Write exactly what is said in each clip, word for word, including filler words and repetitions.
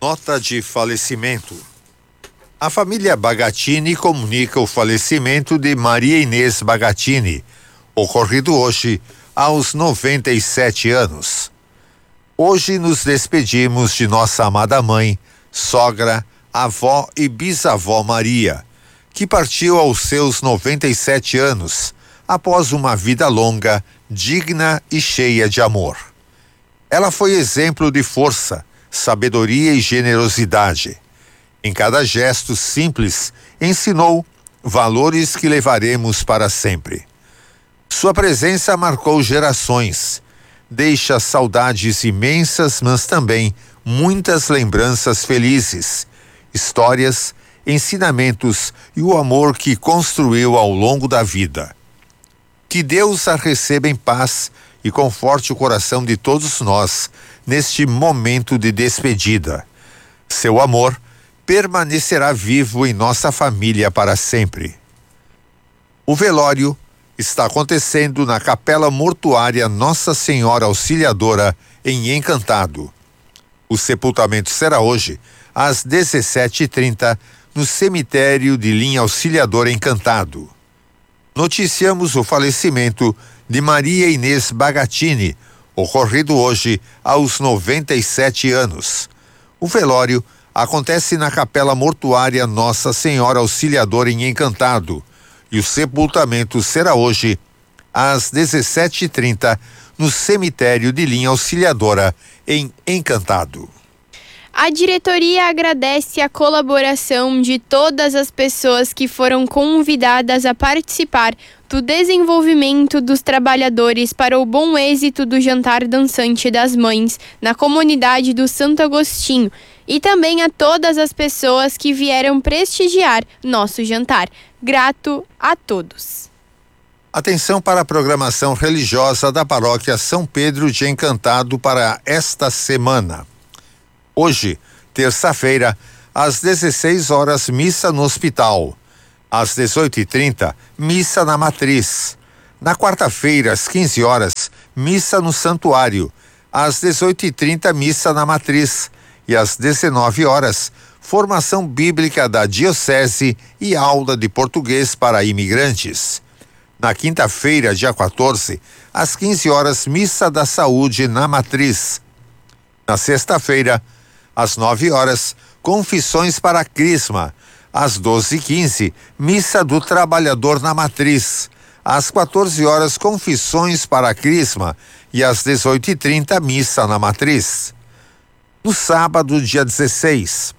Nota de falecimento. A família Bagatini comunica o falecimento de Maria Inês Bagatini, ocorrido hoje aos noventa e sete anos. Hoje nos despedimos de nossa amada mãe, sogra, avó e bisavó Maria, que partiu aos seus noventa e sete anos, após uma vida longa, digna e cheia de amor. Ela foi exemplo de força, sabedoria e generosidade. Em cada gesto simples, ensinou valores que levaremos para sempre. Sua presença marcou gerações, deixa saudades imensas, mas também muitas lembranças felizes, histórias, ensinamentos e o amor que construiu ao longo da vida. Que Deus a receba em paz e conforte o coração de todos nós neste momento de despedida. Seu amor permanecerá vivo em nossa família para sempre. O velório está acontecendo na Capela Mortuária Nossa Senhora Auxiliadora, em Encantado. O sepultamento será hoje, às dezessete e trinta, no cemitério de Linha Auxiliadora Encantado. Noticiamos o falecimento de Maria Inês Bagatini, ocorrido hoje aos noventa e sete anos. O velório acontece na Capela Mortuária Nossa Senhora Auxiliadora em Encantado e o sepultamento será hoje às dezessete e trinta no cemitério de Linha Auxiliadora em Encantado. A diretoria agradece a colaboração de todas as pessoas que foram convidadas a participar do desenvolvimento dos trabalhadores para o bom êxito do Jantar Dançante das Mães na comunidade do Santo Agostinho e também a todas as pessoas que vieram prestigiar nosso jantar. Grato a todos. Atenção para a programação religiosa da Paróquia São Pedro de Encantado para esta semana. Hoje, terça-feira, às dezesseis horas, missa no hospital. Às dezoito e trinta, missa na matriz. Na quarta-feira, às quinze horas, missa no santuário. Às dezoito e trinta, missa na matriz. E às dezenove horas, formação bíblica da Diocese e aula de português para imigrantes. Na quinta-feira, dia quatorze, às quinze horas, missa da saúde na matriz. Na sexta-feira, às nove horas, confissões para a Crisma. Às doze e quinze, missa do trabalhador na matriz. Às quatorze horas, confissões para a Crisma. E às dezoito e trinta, missa na matriz. No sábado, dia dezesseis,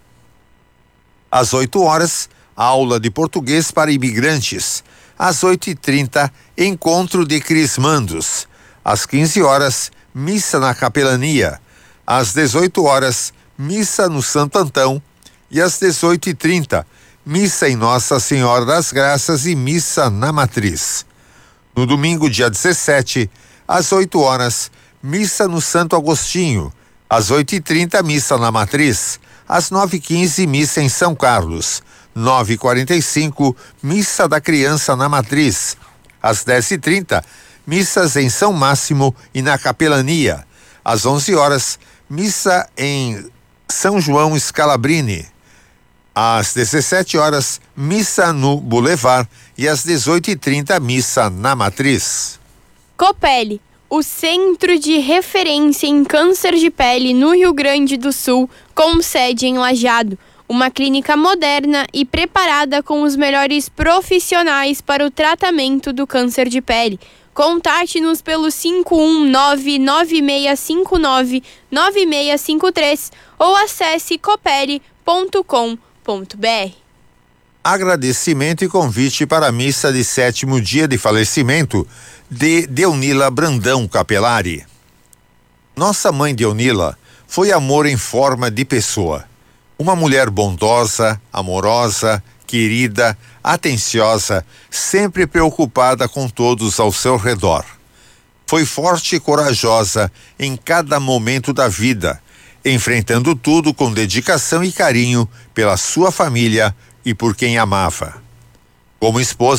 às oito horas, aula de português para imigrantes. Às oito e trinta, encontro de crismandos. Às quinze horas, missa na capelania. Às dezoito horas, missa no Santo Antão. E às dezoito e trinta, missa em Nossa Senhora das Graças e missa na matriz. No domingo, dia dezessete, às oito horas, missa no Santo Agostinho. Às oito e trinta, missa na matriz. Às nove e quinze, missa em São Carlos. Nove e quarenta e cinco, missa da criança na matriz. Às dez e trinta, missas em São Máximo e na capelania. Às onze horas, missa em São João Scalabrini. Às dezessete horas, missa no Boulevard e às dezoito e trinta, missa na matriz. Copeli, o centro de referência em câncer de pele no Rio Grande do Sul, com sede em Lajeado. Uma clínica moderna e preparada com os melhores profissionais para o tratamento do câncer de pele. Contate-nos pelo cinco um nove, nove seis cinco nove, nove seis cinco três ou acesse copeli ponto com ponto br. Agradecimento e convite para a missa de sétimo dia de falecimento de Deunila Brandão Capelari. Nossa mãe Deunila foi amor em forma de pessoa. Uma mulher bondosa, amorosa, querida, atenciosa, sempre preocupada com todos ao seu redor. Foi forte e corajosa em cada momento da vida, enfrentando tudo com dedicação e carinho pela sua família e por quem amava. Como esposa,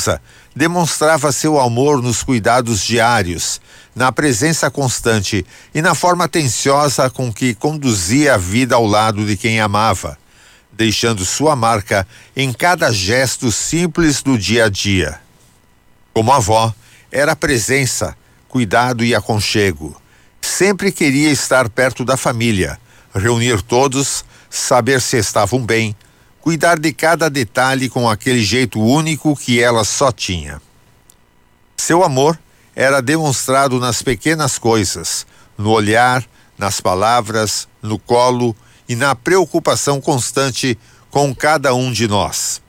demonstrava seu amor nos cuidados diários, na presença constante e na forma atenciosa com que conduzia a vida ao lado de quem amava, deixando sua marca em cada gesto simples do dia a dia. Como avó, era presença, cuidado e aconchego. Sempre queria estar perto da família, reunir todos, saber se estavam bem, cuidar de cada detalhe com aquele jeito único que ela só tinha. Seu amor era demonstrado nas pequenas coisas, no olhar, nas palavras, no colo e na preocupação constante com cada um de nós.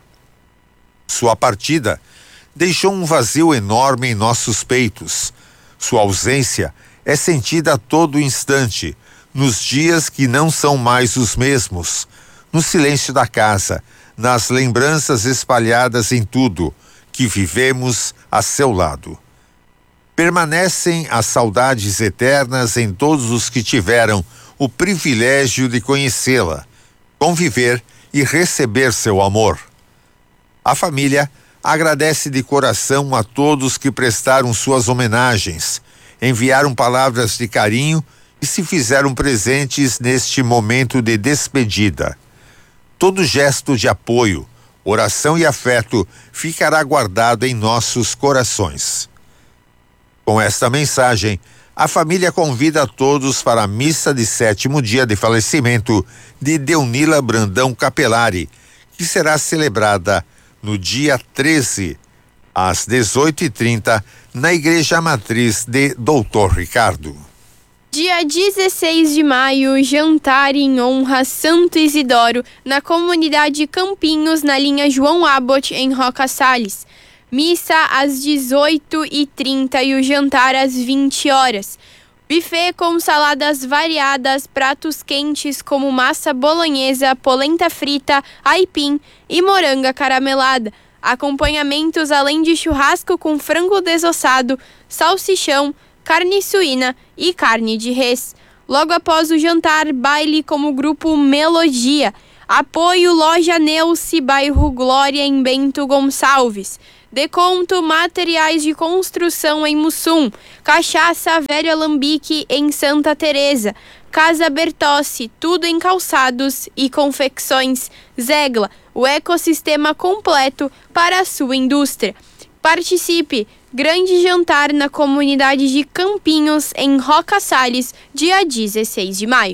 Sua partida deixou um vazio enorme em nossos peitos. Sua ausência é sentida a todo instante, nos dias que não são mais os mesmos, no silêncio da casa, nas lembranças espalhadas em tudo que vivemos a seu lado. Permanecem as saudades eternas em todos os que tiveram o privilégio de conhecê-la, conviver e receber seu amor. A família agradece de coração a todos que prestaram suas homenagens, enviaram palavras de carinho e se fizeram presentes neste momento de despedida. Todo gesto de apoio, oração e afeto ficará guardado em nossos corações. Com esta mensagem, a família convida a todos para a missa de sétimo dia de falecimento de Deunila Brandão Capelari, que será celebrada no dia treze, às dezoito e trinta, na Igreja Matriz de Doutor Ricardo. Dia dezesseis de maio, jantar em honra a Santo Isidoro, na comunidade Campinhos, na linha João Abbott, em Roca Salles. Missa às dezoito e trinta e o jantar às vinte horas. Buffet com saladas variadas, pratos quentes como massa bolonhesa, polenta frita, aipim e moranga caramelada. Acompanhamentos além de churrasco com frango desossado, salsichão, carne suína e carne de res. Logo após o jantar, baile como grupo Melodia. Apoio Loja Neuce, bairro Glória, em Bento Gonçalves. Deconto Materiais de Construção em Mussum. Cachaça Velho Alambique em Santa Teresa. Casa Bertossi, tudo em calçados e confecções. Zegla, o ecossistema completo para a sua indústria. Participe! Grande jantar na comunidade de Campinhos, em Roca Salles, dia dezesseis de maio.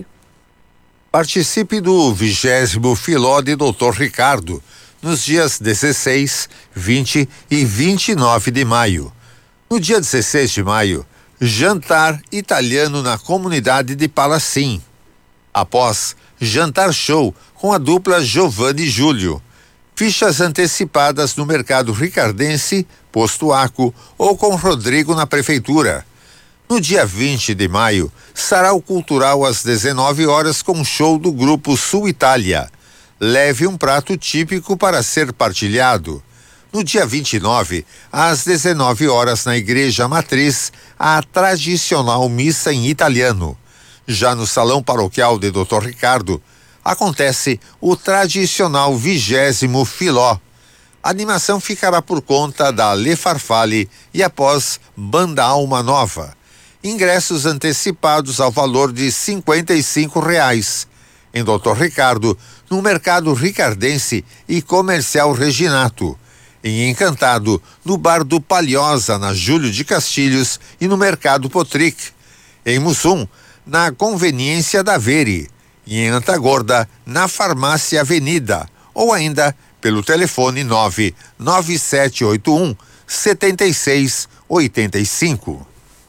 Participe do vigésimo Filó de Doutor Ricardo, nos dias dezesseis, vinte e vinte e nove de maio. No dia dezesseis de maio, jantar italiano na comunidade de Palacim. Após, jantar show com a dupla Giovanni e Júlio. Fichas antecipadas no mercado ricardense, Posto Aco ou com Rodrigo na prefeitura. No dia vinte de maio, sarau cultural às dezenove horas com show do grupo Sul Itália. Leve um prato típico para ser partilhado. No dia vinte e nove, às dezenove horas na Igreja Matriz, a tradicional missa em italiano. Já no Salão Paroquial de Doutor Ricardo, acontece o tradicional vigésimo Filó. A animação ficará por conta da Le Farfalle e após Banda Alma Nova. Ingressos antecipados ao valor de cinquenta e cinco reais. Em Doutor Ricardo, no Mercado Ricardense e Comercial Reginato. Em Encantado, no Bar do Palhosa, na Júlio de Castilhos e no Mercado Potric. Em Mussum, na Conveniência da Vere. E em Antagorda, na Farmácia Avenida, ou ainda pelo telefone nove nove sete oito um, sete seis oito cinco.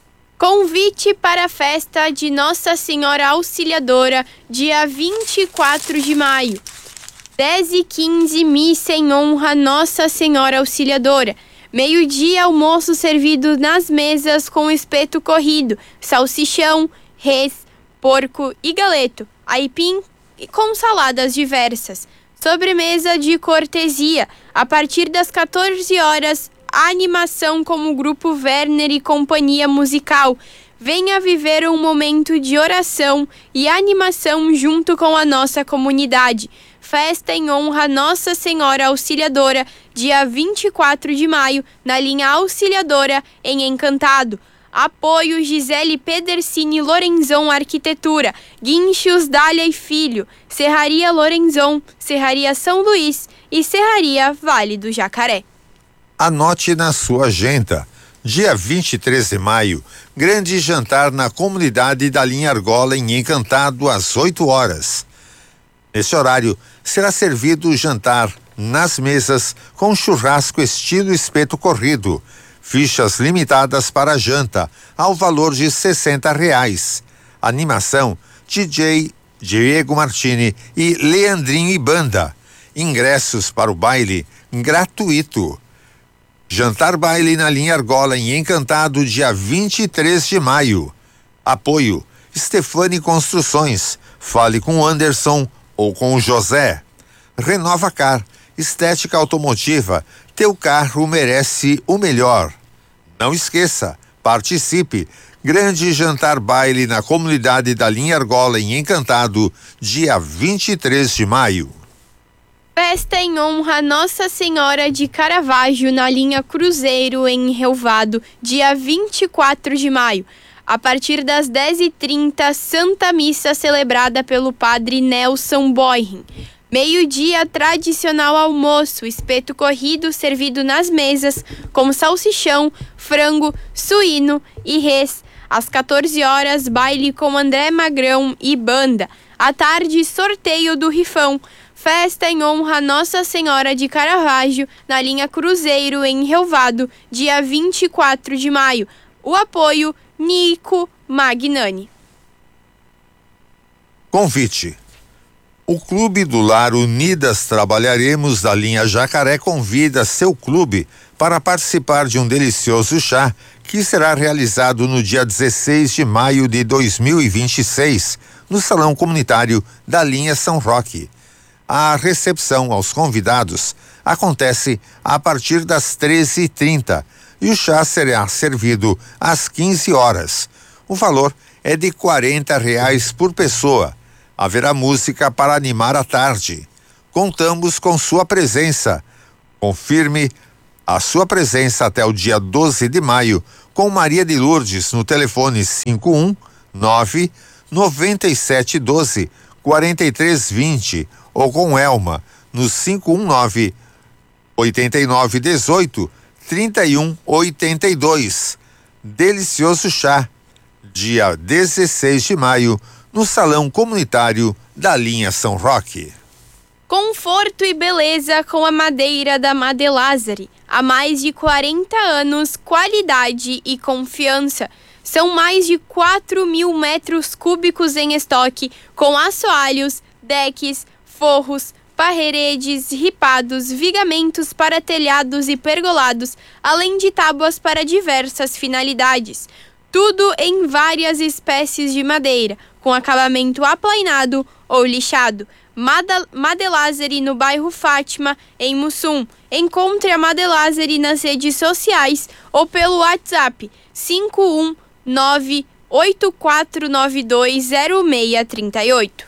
Convite para a festa de Nossa Senhora Auxiliadora, dia vinte e quatro de maio. dez e quinze, missa em honra a Nossa Senhora Auxiliadora. Meio-dia, almoço servido nas mesas com espeto corrido, salsichão, res, porco e galeto, aipim e com saladas diversas. Sobremesa de cortesia. A partir das quatorze horas, a animação como o grupo Werner e Companhia Musical. venha viver um momento de oração e animação junto com a nossa comunidade. Festa em honra a Nossa Senhora Auxiliadora, dia vinte e quatro de maio, na linha Auxiliadora, em Encantado. Apoio Gisele Pedersini Lorenzon Arquitetura, Guinchos Dália e Filho, Serraria Lorenzon, Serraria São Luís e Serraria Vale do Jacaré. Anote na sua agenda. Dia vinte e três de maio, grande jantar na comunidade da linha Argola em Encantado às oito horas. Nesse horário, será servido o jantar nas mesas com churrasco estilo espeto corrido. Fichas limitadas para a janta, ao valor de sessenta reais. Animação, D J Diego Martini e Leandrinho e Banda. Ingressos para o baile, gratuito. Jantar baile na linha Argola em Encantado, dia vinte e três de maio. Apoio, Stefani Construções. Fale com o Anderson ou com o José. Renova Car, estética automotiva. Teu carro merece o melhor. Não esqueça, participe. Grande jantar baile na comunidade da linha Argola em Encantado, dia vinte e três de maio. Festa em honra a Nossa Senhora de Caravaggio na linha Cruzeiro em Relvado, dia vinte e quatro de maio. A partir das dez e trinta, Santa Missa celebrada pelo padre Nelson Boyrin. Meio-dia, tradicional almoço, espeto corrido servido nas mesas, com salsichão, frango, suíno e res. Às quatorze horas, baile com André Magrão e banda. À tarde, sorteio do rifão. Festa em honra a Nossa Senhora de Caravaggio, na linha Cruzeiro, em Relvado, dia vinte e quatro de maio. O apoio, Nico Magnani. Convite. O Clube do Lar Unidas Trabalharemos da linha Jacaré convida seu clube para participar de um delicioso chá que será realizado no dia dezesseis de maio de dois mil e vinte e seis, no Salão Comunitário da linha São Roque. A recepção aos convidados acontece a partir das treze e trinta e o chá será servido às quinze horas. O valor é de quarenta reais por pessoa. Haverá música para animar a tarde. Contamos com sua presença. Confirme a sua presença até o dia doze de maio com Maria de Lourdes no telefone cinco um nove, nove sete um dois, quatro três dois zero ou com Elma no cinco um nove, oito nove um oito, três um oito dois. Delicioso chá, dia dezesseis de maio, no Salão Comunitário da linha São Roque. Conforto e beleza com a madeira da Madelazari. Há mais de quarenta anos, qualidade e confiança. São mais de quatro mil metros cúbicos em estoque, com assoalhos, decks, forros, paredes, ripados, vigamentos para telhados e pergolados, além de tábuas para diversas finalidades. Tudo em várias espécies de madeira, com acabamento aplainado ou lixado. Madelazari no bairro Fátima, em Mussum. Encontre a Madelazari nas redes sociais ou pelo WhatsApp cinco um nove, oito quatro nove dois, zero seis três oito.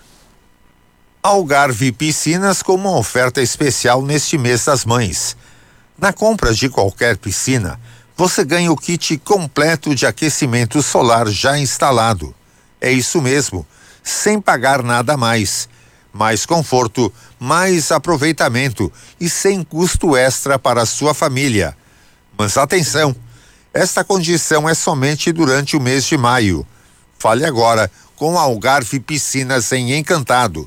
Algarve Piscinas com uma oferta especial neste mês das mães. Na compra de qualquer piscina, você ganha o kit completo de aquecimento solar já instalado. É isso mesmo, sem pagar nada a mais. Mais conforto, mais aproveitamento e sem custo extra para a sua família. Mas atenção, esta condição é somente durante o mês de maio. Fale agora com a Algarve Piscinas em Encantado.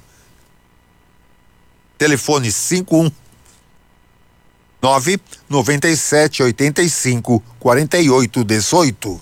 Telefone cinco um nove, nove sete oito cinco, quatro oito um oito.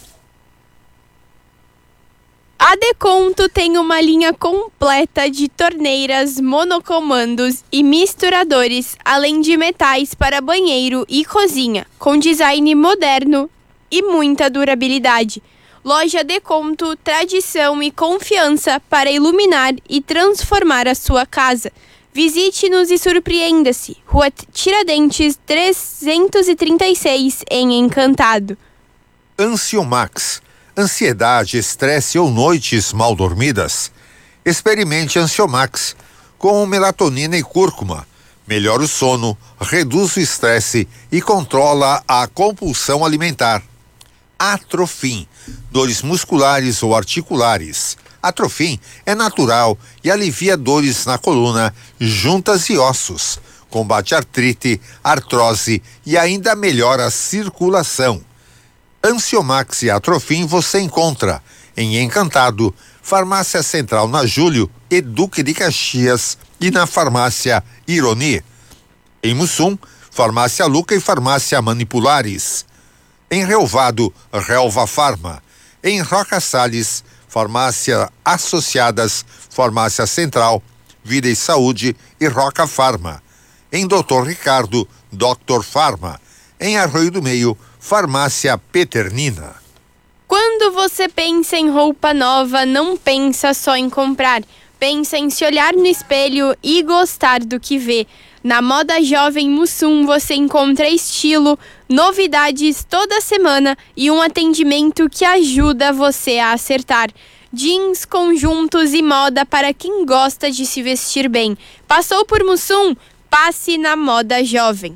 A Deconto tem uma linha completa de torneiras, monocomandos e misturadores, além de metais para banheiro e cozinha, com design moderno e muita durabilidade. Loja Deconto, tradição e confiança para iluminar e transformar a sua casa. Visite-nos e surpreenda-se. Rua Tiradentes trezentos e trinta e seis, em Encantado. Anciomax, ansiedade, estresse ou noites mal dormidas? Experimente Ansiomax com melatonina e cúrcuma. Melhora o sono, reduz o estresse e controla a compulsão alimentar. Atrofim, dores musculares ou articulares. Atrofim é natural e alivia dores na coluna, juntas e ossos. Combate artrite, artrose e ainda melhora a circulação. Ansiomax e Atrofim você encontra em Encantado, Farmácia Central na Júlio e Duque de Caxias e na Farmácia Ironi. Em Mussum, Farmácia Luca e Farmácia Manipulares. Em Relvado, Relva Farma. Em Roca Salles, Farmácia Associadas, Farmácia Central, Vida e Saúde e Roca Farma. Em Doutor Ricardo, Doctor Farma. Em Arroio do Meio, Farmácia Peternina. Quando você pensa em roupa nova, não pensa só em comprar. Pensa em se olhar no espelho e gostar do que vê. Na Moda Jovem Mussum você encontra estilo, novidades toda semana e um atendimento que ajuda você a acertar. Jeans, conjuntos e moda para quem gosta de se vestir bem. Passou por Mussum? Passe na Moda Jovem.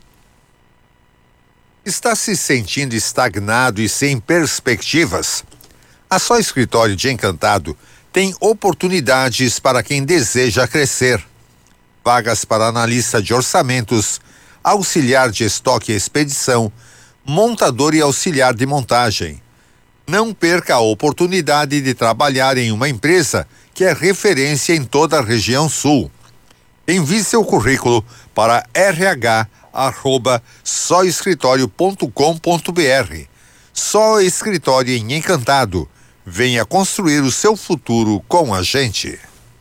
Está se sentindo estagnado e sem perspectivas? A Só Escritório de Encantado tem oportunidades para quem deseja crescer. Vagas para analista de orçamentos, auxiliar de estoque e expedição, montador e auxiliar de montagem. Não perca a oportunidade de trabalhar em uma empresa que é referência em toda a região sul. Envie seu currículo para r h arroba só escritório ponto com ponto b r. Só Escritório em Encantado. Venha construir o seu futuro com a gente.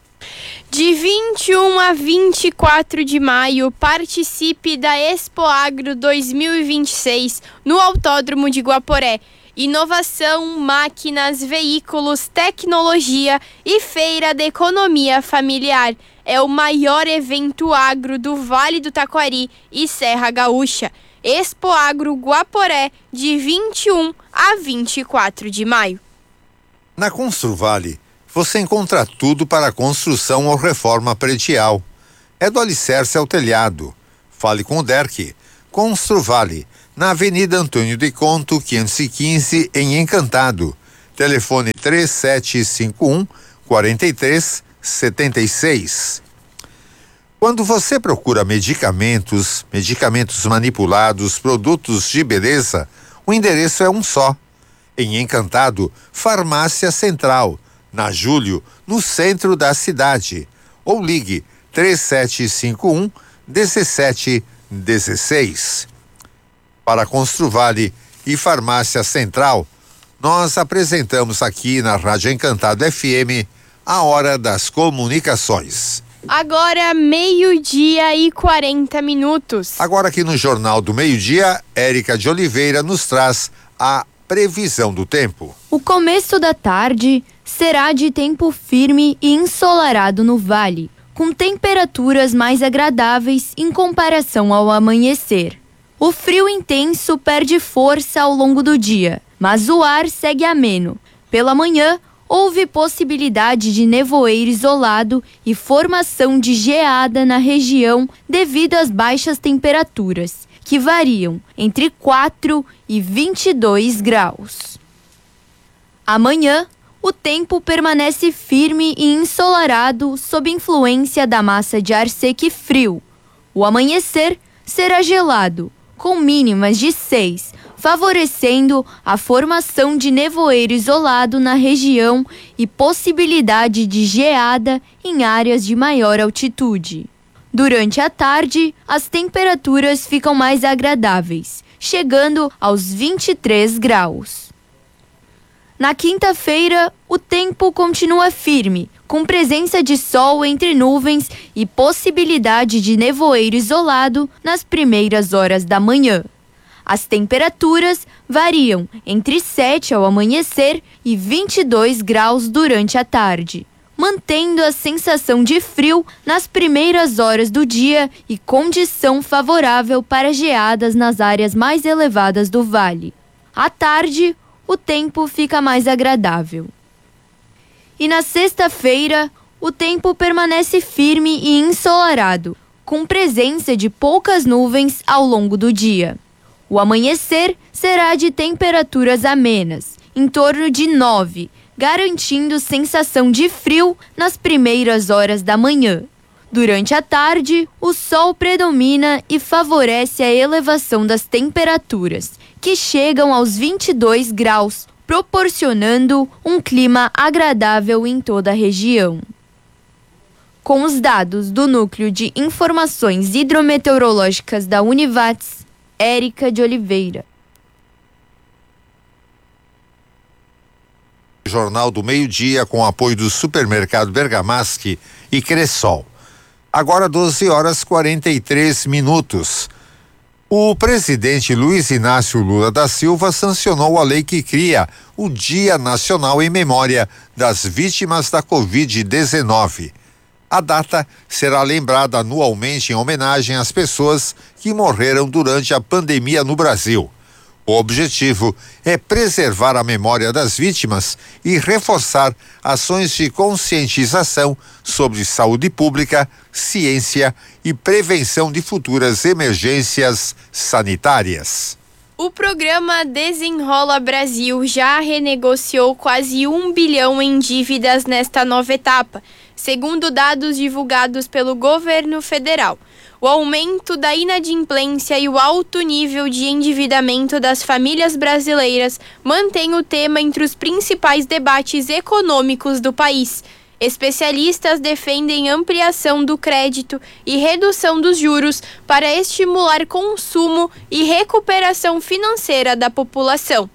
De vinte e um a vinte e quatro de maio, participe da Expo Agro dois mil e vinte e seis no Autódromo de Guaporé. Inovação, máquinas, veículos, tecnologia e feira de economia familiar. É o maior evento agro do Vale do Taquari e Serra Gaúcha. Expo Agro Guaporé, de vinte e um a vinte e quatro de maio. Na Construvale, você encontra tudo para construção ou reforma predial. É do alicerce ao telhado. Fale com o Derck. Construvale, na Avenida Antônio de Conto, quinhentos e quinze, em Encantado. Telefone três sete cinco um, quatro três sete seis. Quando você procura medicamentos, medicamentos manipulados, produtos de beleza, o endereço é um só. Em Encantado, Farmácia Central, na Júlio, no centro da cidade. Ou ligue três sete cinco um, um sete um seis. Para Construvale e Farmácia Central, nós apresentamos aqui na Rádio Encantado F M a Hora das Comunicações. Agora, meio-dia e quarenta minutos. Agora aqui no Jornal do Meio-Dia, Érica de Oliveira nos traz a previsão do tempo. O começo da tarde será de tempo firme e ensolarado no vale, com temperaturas mais agradáveis em comparação ao amanhecer. O frio intenso perde força ao longo do dia, mas o ar segue ameno. Pela manhã, houve possibilidade de nevoeiro isolado e formação de geada na região devido às baixas temperaturas, que variam entre quatro e vinte e dois graus. Amanhã, o tempo permanece firme e ensolarado sob influência da massa de ar seco e frio. O amanhecer será gelado, com mínimas de seis, favorecendo a formação de nevoeiro isolado na região e possibilidade de geada em áreas de maior altitude. Durante a tarde, as temperaturas ficam mais agradáveis, chegando aos vinte e três graus. Na quinta-feira, o tempo continua firme, com presença de sol entre nuvens e possibilidade de nevoeiro isolado nas primeiras horas da manhã. As temperaturas variam entre sete ao amanhecer e vinte e dois graus durante a tarde, mantendo a sensação de frio nas primeiras horas do dia e condição favorável para geadas nas áreas mais elevadas do vale. À tarde, o tempo fica mais agradável. E na sexta-feira, o tempo permanece firme e ensolarado, com presença de poucas nuvens ao longo do dia. O amanhecer será de temperaturas amenas, em torno de nove, garantindo sensação de frio nas primeiras horas da manhã. Durante a tarde, o sol predomina e favorece a elevação das temperaturas, que chegam aos vinte e dois graus, proporcionando um clima agradável em toda a região. Com os dados do Núcleo de Informações Hidrometeorológicas da Univates, Érica de Oliveira. Jornal do Meio-Dia com apoio do Supermercado Bergamasque e Cressol. Agora doze horas e quarenta e três minutos. O presidente Luiz Inácio Lula da Silva sancionou a lei que cria o Dia Nacional em Memória das Vítimas da covid dezenove. A data será lembrada anualmente em homenagem às pessoas que morreram durante a pandemia no Brasil. O objetivo é preservar a memória das vítimas e reforçar ações de conscientização sobre saúde pública, ciência e prevenção de futuras emergências sanitárias. O programa Desenrola Brasil já renegociou quase um bilhão em dívidas nesta nova etapa, segundo dados divulgados pelo governo federal. O aumento da inadimplência e o alto nível de endividamento das famílias brasileiras mantém o tema entre os principais debates econômicos do país. Especialistas defendem ampliação do crédito e redução dos juros para estimular consumo e recuperação financeira da população.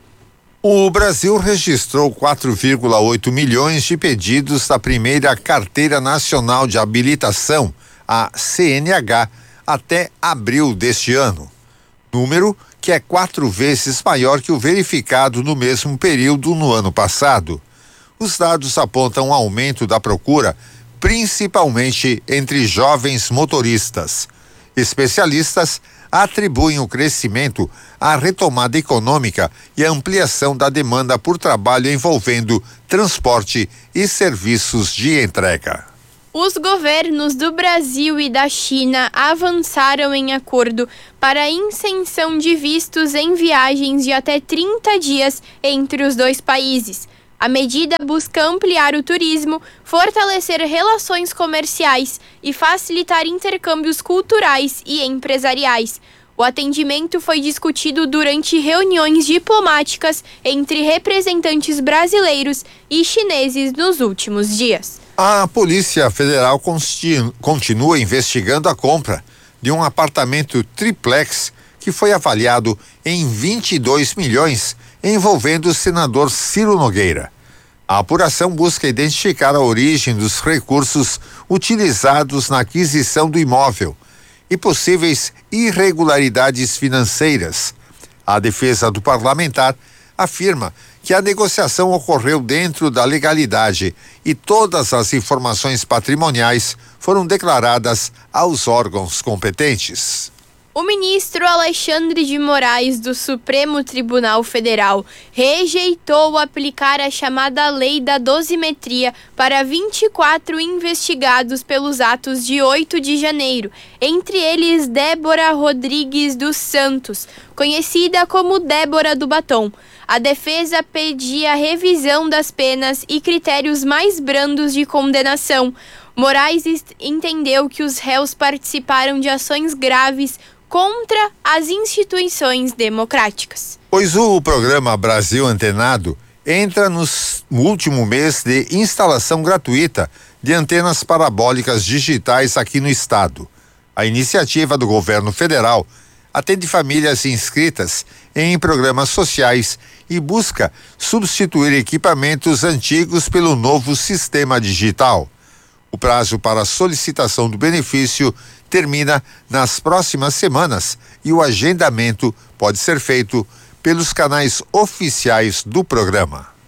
O Brasil registrou quatro vírgula oito milhões de pedidos da primeira Carteira Nacional de Habilitação, a C N H, até abril deste ano. Número que é quatro vezes maior que o verificado no mesmo período no ano passado. Os dados apontam um aumento da procura, principalmente entre jovens motoristas. Especialistas atribuem o crescimento à retomada econômica e à ampliação da demanda por trabalho envolvendo transporte e serviços de entrega. Os governos do Brasil e da China avançaram em acordo para a isenção de vistos em viagens de até trinta dias entre os dois países. A medida busca ampliar o turismo, fortalecer relações comerciais e facilitar intercâmbios culturais e empresariais. O atendimento foi discutido durante reuniões diplomáticas entre representantes brasileiros e chineses nos últimos dias. A Polícia Federal continua investigando a compra de um apartamento triplex que foi avaliado em vinte e dois milhões, envolvendo o senador Ciro Nogueira. A apuração busca identificar a origem dos recursos utilizados na aquisição do imóvel e possíveis irregularidades financeiras. A defesa do parlamentar afirma que a negociação ocorreu dentro da legalidade e todas as informações patrimoniais foram declaradas aos órgãos competentes. O ministro Alexandre de Moraes, do Supremo Tribunal Federal, rejeitou aplicar a chamada Lei da Dosimetria para vinte e quatro investigados pelos atos de oito de janeiro, entre eles Débora Rodrigues dos Santos, conhecida como Débora do Batom. A defesa pedia a revisão das penas e critérios mais brandos de condenação. Moraes entendeu que os réus participaram de ações graves contra as instituições democráticas. Pois o programa Brasil Antenado entra no último mês de instalação gratuita de antenas parabólicas digitais aqui no estado. A iniciativa do governo federal atende famílias inscritas em programas sociais e busca substituir equipamentos antigos pelo novo sistema digital. O prazo para a solicitação do benefício termina nas próximas semanas e o agendamento pode ser feito pelos canais oficiais do programa.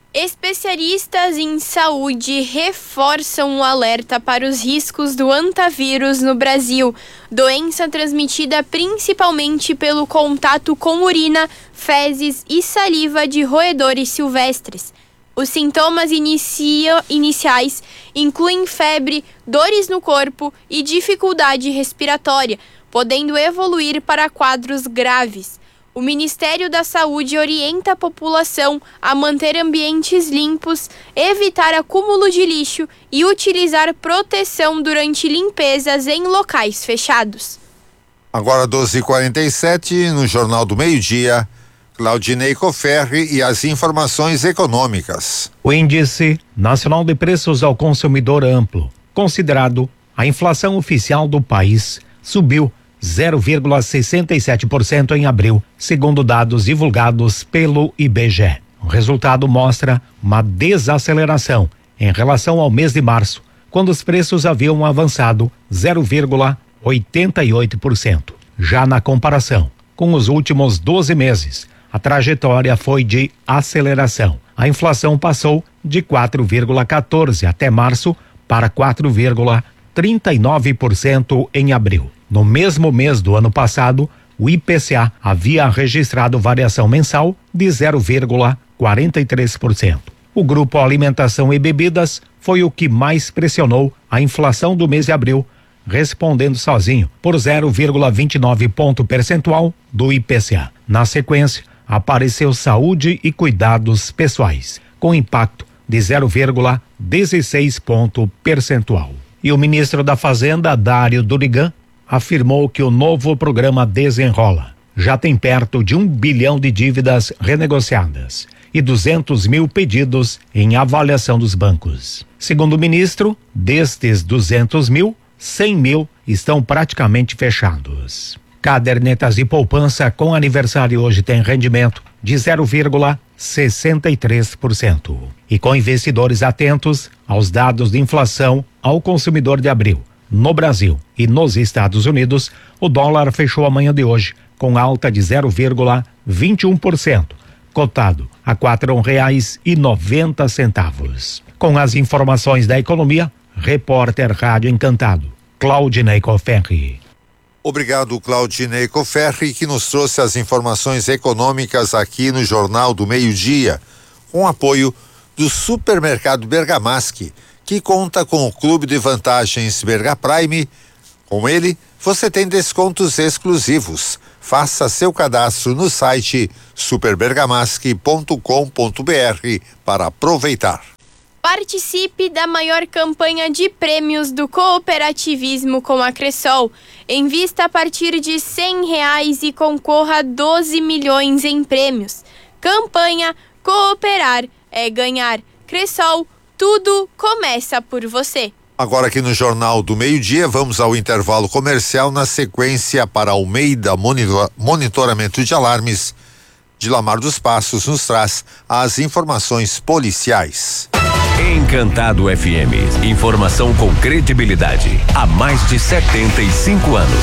Especialistas em saúde reforçam o alerta para os riscos do hantavírus no Brasil, doença transmitida principalmente pelo contato com urina, fezes e saliva de roedores silvestres. Os sintomas inicia, iniciais incluem febre, dores no corpo e dificuldade respiratória, podendo evoluir para quadros graves. O Ministério da Saúde orienta a população a manter ambientes limpos, evitar acúmulo de lixo e utilizar proteção durante limpezas em locais fechados. Agora doze e quarenta e sete, no Jornal do Meio-Dia, Claudinei Coferri e as informações econômicas. O Índice Nacional de Preços ao Consumidor Amplo, considerado a inflação oficial do país, subiu zero vírgula sessenta e sete por cento em abril, segundo dados divulgados pelo I B G E. O resultado mostra uma desaceleração em relação ao mês de março, quando os preços haviam avançado zero vírgula oitenta e oito por cento. Já na comparação com os últimos doze meses, a trajetória foi de aceleração. A inflação passou de quatro vírgula quatorze por cento até março para quatro vírgula trinta e nove por cento em abril. No mesmo mês do ano passado, o I P C A havia registrado variação mensal de zero vírgula quarenta e três por cento. O grupo Alimentação e Bebidas foi o que mais pressionou a inflação do mês de abril, respondendo sozinho por zero vírgula vinte e nove ponto percentual do I P C A. Na sequência, apareceu saúde e cuidados pessoais, com impacto de zero vírgula dezesseis ponto percentual. E o ministro da Fazenda, Dário Durigan, afirmou que o novo programa Desenrola já tem perto de um bilhão de dívidas renegociadas e duzentos mil pedidos em avaliação dos bancos. Segundo o ministro, destes duzentos mil, cem mil estão praticamente fechados. Cadernetas de poupança com aniversário hoje tem rendimento de zero vírgula sessenta e três por cento. E com investidores atentos aos dados de inflação ao consumidor de abril, no Brasil e nos Estados Unidos, o dólar fechou a manhã de hoje com alta de zero vírgula vinte e um por cento, cotado a quatro reais e noventa centavos. Com as informações da economia, repórter Rádio Encantado, Claudinei Coferri. Obrigado, Claudinei Coferri, que nos trouxe as informações econômicas aqui no Jornal do Meio-Dia, com apoio do Supermercado Bergamaschi, que conta com o Clube de Vantagens Berga Prime. Com ele, você tem descontos exclusivos. Faça seu cadastro no site super bergamaschi ponto com ponto b r para aproveitar. Participe da maior campanha de prêmios do cooperativismo com a Cressol. Invista a partir de cem reais e concorra a doze milhões em prêmios. Campanha Cooperar é Ganhar. Cressol, tudo começa por você. Agora aqui no Jornal do Meio-Dia, vamos ao intervalo comercial. Na sequência, para Almeida Monitor, Monitoramento de Alarmes, de Lamar dos Passos nos traz as informações policiais. Encantado F M, informação com credibilidade há mais de setenta e cinco anos.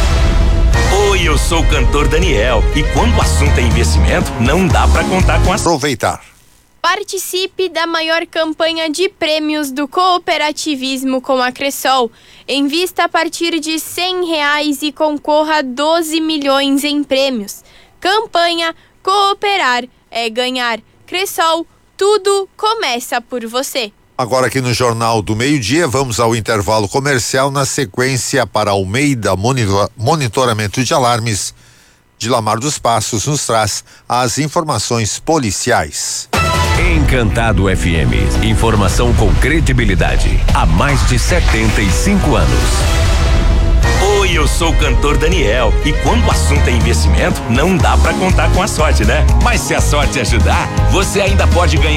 Oi, eu sou o cantor Daniel e quando o assunto é investimento, não dá pra contar com a... Aproveitar. Participe da maior campanha de prêmios do cooperativismo com a Cressol. Invista a partir de cem reais e concorra a doze milhões em prêmios. Campanha Cooperar é Ganhar. Cressol, tudo começa por você. Agora aqui no Jornal do Meio-Dia, vamos ao intervalo comercial. Na sequência, para Almeida Monitor, Monitoramento de Alarmes, de Lamar dos Passos nos traz as informações policiais. Encantado F M, informação com credibilidade há mais de setenta e cinco anos. Oi, eu sou o cantor Daniel e quando o assunto é investimento, não dá pra contar com a sorte, né? Mas se a sorte ajudar, você ainda pode ganhar